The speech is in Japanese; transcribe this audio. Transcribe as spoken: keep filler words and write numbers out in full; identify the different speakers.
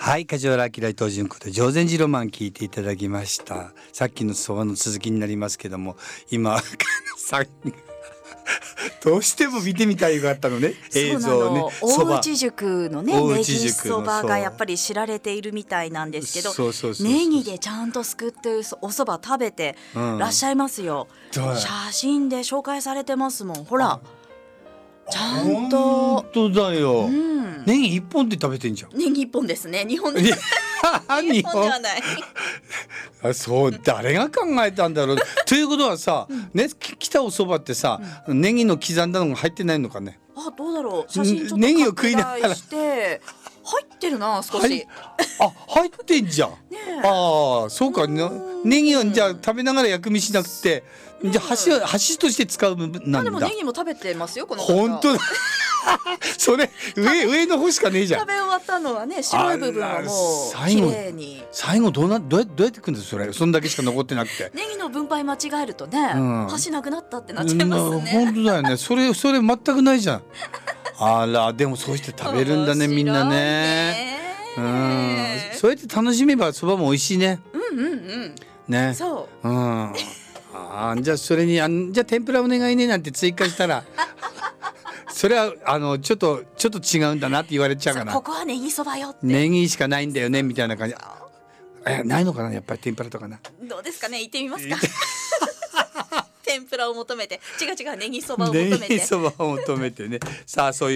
Speaker 1: はい、梶原明伊藤純子で常禅寺ロマン聞いていただきました。さっきのそばの続きになりますけども、今さどうしても見てみたいがあったのね、映像ね。
Speaker 2: 大内塾のねネギそばがやっぱり知られているみたいなんですけど、
Speaker 1: そうそうそうそう、
Speaker 2: ネギでちゃんとすくっておそば食べてらっしゃいますよ、うん、写真で紹介されてますもん。ほらちゃんと。
Speaker 1: 本当だよ、うん、ネギ一本で食べてんじゃん。
Speaker 2: ネギ一本ですね。日本で日本ではない
Speaker 1: あ、そう、誰が考えたんだろうということはさ、うん、ね、来たお蕎麦ってさ、うん、ネギの刻んだのが入ってないのかね。
Speaker 2: あ、どうだろう。写真ちょっと拡大して入ってるな、少し、はい、
Speaker 1: あ、入ってんじゃんね。ああ、そうか、ね、ネギをじゃあ食べながら薬味しなくて、じゃあ箸は箸として使う部分なんだ。
Speaker 2: でもネギも食べてますよこの方。
Speaker 1: 本当だそれ上上の方しかねえじゃん。
Speaker 2: 食べ終わったのはね、白い部分はもう綺麗に。
Speaker 1: 最後どうなどうやどうやってくんですそれ。そんだけしか残ってなくて。
Speaker 2: ネギの分配間違えるとね、うん、箸なくなったってなっちゃいますね。
Speaker 1: 本当だよね。それそれ全くないじゃん。あら、でもそうして食べるんだねみんなね。うん、そうやって楽しめばそばも美味しいね。
Speaker 2: うんうんうん
Speaker 1: ね。
Speaker 2: そう。
Speaker 1: うん。あ、じゃあそれにあんじゃあ天ぷらお願いねなんて追加したらそれはあのちょっとちょっと違うんだなって言われちゃうかな。
Speaker 2: ここはネギそばよって。
Speaker 1: ネギしかないんだよねみたいな感じ。え、ないのかな、やっぱり天ぷらとかな。
Speaker 2: どうですかね、行ってみますか天ぷらを求めて、違う違う、ネギそばを求めて、
Speaker 1: ネギそばを求めてね。さあそういう